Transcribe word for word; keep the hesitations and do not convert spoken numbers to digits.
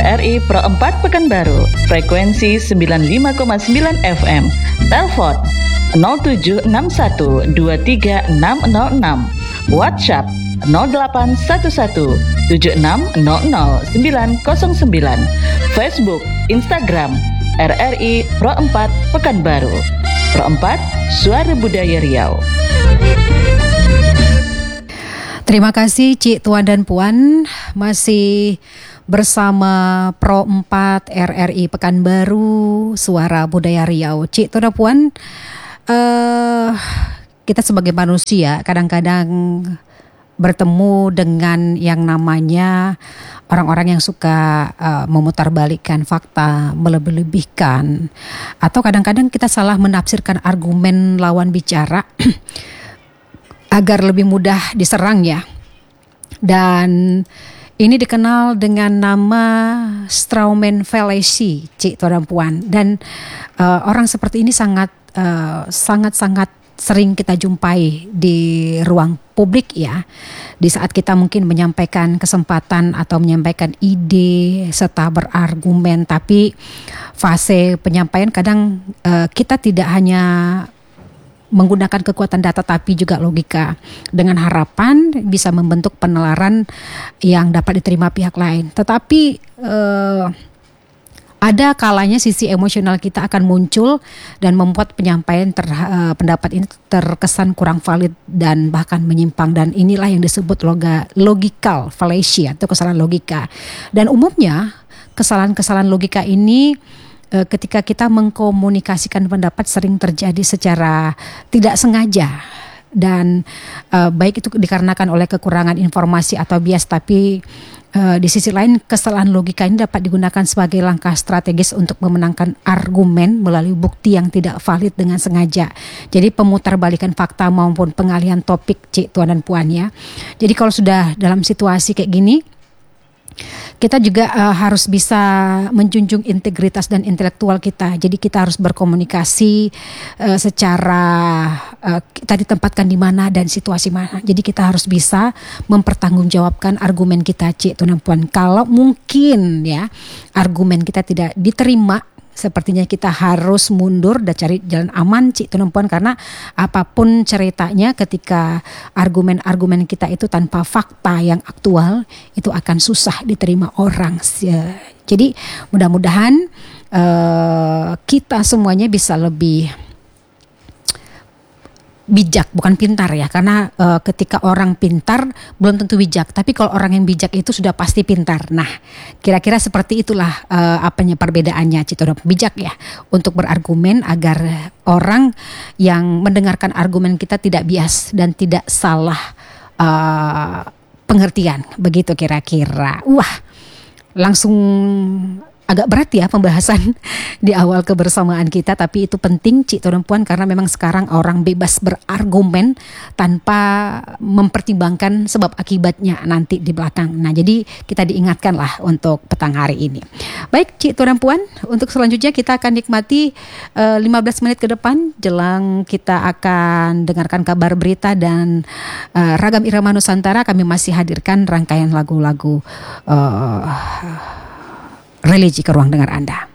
R R I Pro empat Pekanbaru, frekuensi sembilan puluh lima koma sembilan F M. Telepon nol tujuh enam satu dua tiga enam nol enam. WhatsApp nol delapan satu satu tujuh enam nol nol sembilan nol sembilan. Facebook, Instagram R R I Pro empat Pekanbaru. Pro empat, Suara Budaya Riau. Terima kasih Cik, Tuan dan Puan, masih bersama Pro empat R R I Pekanbaru, Suara Budaya Riau. Cik, Tuan dan Puan, uh, kita sebagai manusia kadang-kadang bertemu dengan yang namanya orang-orang yang suka uh, memutarbalikkan fakta, melebih-lebihkan, atau kadang-kadang kita salah menafsirkan argumen lawan bicara agar lebih mudah diserang ya. Dan ini dikenal dengan nama strawman fallacy, Cik, Tuan dan Puan. Dan uh, orang seperti ini sangat uh, sangat-sangat sering kita jumpai di ruang publik ya. Di saat kita mungkin menyampaikan kesempatan atau menyampaikan ide serta berargumen, tapi fase penyampaian kadang uh, kita tidak hanya menggunakan kekuatan data tapi juga logika, dengan harapan bisa membentuk penalaran yang dapat diterima pihak lain. Tetapi eh, ada kalanya sisi emosional kita akan muncul dan membuat penyampaian ter, eh, pendapat ini terkesan kurang valid dan bahkan menyimpang, dan inilah yang disebut loga, logical fallacy atau kesalahan logika. Dan umumnya kesalahan-kesalahan logika ini ketika kita mengkomunikasikan pendapat sering terjadi secara tidak sengaja, dan uh, baik itu dikarenakan oleh kekurangan informasi atau bias, tapi uh, di sisi lain kesalahan logika ini dapat digunakan sebagai langkah strategis untuk memenangkan argumen melalui bukti yang tidak valid dengan sengaja. Jadi pemutarbalikan fakta maupun pengalihan topik, Cik, Tuan dan Puan ya. Jadi kalau sudah dalam situasi kayak gini, kita juga uh, harus bisa menjunjung integritas dan intelektual kita. Jadi kita harus berkomunikasi uh, secara uh, kita ditempatkan di mana dan situasi mana. Jadi kita harus bisa mempertanggungjawabkan argumen kita, Cik, Tuan dan Puan. Kalau mungkin ya argumen kita tidak diterima, sepertinya kita harus mundur dan cari jalan aman, Cik, Tuan dan Puan, karena apapun ceritanya ketika argumen-argumen kita itu tanpa fakta yang aktual, itu akan susah diterima orang. Jadi mudah-mudahan uh, kita semuanya bisa lebih bijak, bukan pintar ya, karena uh, ketika orang pintar belum tentu bijak, tapi kalau orang yang bijak itu sudah pasti pintar. Nah, kira-kira seperti itulah uh, apanya perbedaannya, Cito, bijak ya, untuk berargumen agar orang yang mendengarkan argumen kita tidak bias dan tidak salah uh, pengertian, begitu kira-kira. Wah, langsung agak berat ya pembahasan di awal kebersamaan kita, tapi itu penting, Cik, Tuan dan Puan, karena memang sekarang orang bebas berargumen tanpa mempertimbangkan sebab akibatnya nanti di belakang. Nah, jadi kita diingatkan lah untuk petang hari ini. Baik, Cik, Tuan dan Puan, untuk selanjutnya kita akan nikmati uh, lima belas menit ke depan jelang kita akan dengarkan kabar berita dan uh, ragam irama Nusantara. Kami masih hadirkan rangkaian lagu-lagu uh, religi ke ruang dengar Anda.